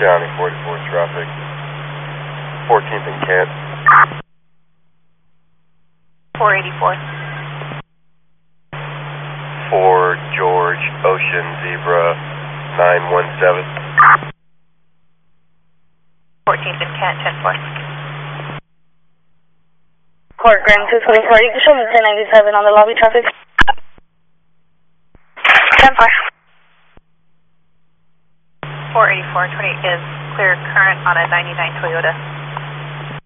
County, 44 traffic, 14th and Kent. 484. For George, Ocean, Zebra, 917. 14th and Kent, 10-4. Court Grand 224, you can show me 1097 on the lobby traffic. 10-4. 484, 28 is clear current on a 99 Toyota.